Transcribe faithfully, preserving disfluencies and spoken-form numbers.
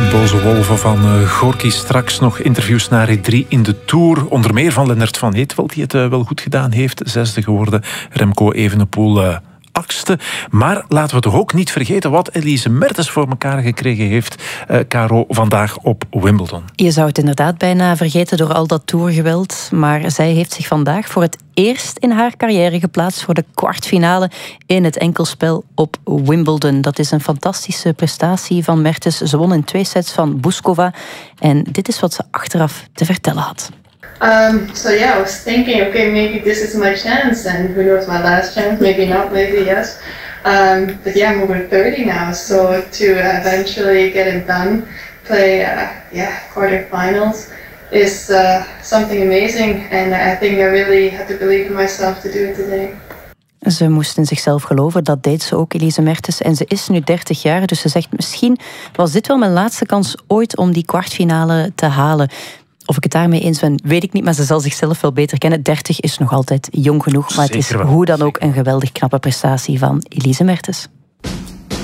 Boze Wolven van uh, Gorky. Straks nog interviews naar rit drie in de Tour. Onder meer van Lennart van Eetveld, die het uh, wel goed gedaan heeft. Zesde geworden. Remco Evenepoel uh, achtste. Maar laten we toch ook niet vergeten wat Elise Mertens voor elkaar gekregen heeft. Uh, Caro, vandaag op Wimbledon. Je zou het inderdaad bijna vergeten door al dat tourgeweld. Maar zij heeft zich vandaag voor het eerst in haar carrière geplaatst voor de kwartfinale in het enkelspel op Wimbledon. Dat is een fantastische prestatie van Mertens. Ze won in twee sets van Bouzkova. En dit is wat ze achteraf te vertellen had. Um, so yeah, I was thinking, okay, maybe this is my chance, and who knows, my last chance, maybe not, maybe yes. Um, but yeah, I'm over thirty now, so to eventually get it done, play, uh, yeah, quarterfinals is uh, something amazing, and I think I really had to believe in myself to do it today. Ze moest in zichzelf geloven, dat deed ze ook, Elise Mertens. En ze is nu dertig jaar, dus ze zegt, misschien was dit wel mijn laatste kans ooit om die kwartfinale te halen. Of ik het daarmee eens ben, weet ik niet, maar ze zal zichzelf wel beter kennen. dertig is nog altijd jong genoeg, maar het is hoe dan ook een geweldig knappe prestatie van Elise Mertens.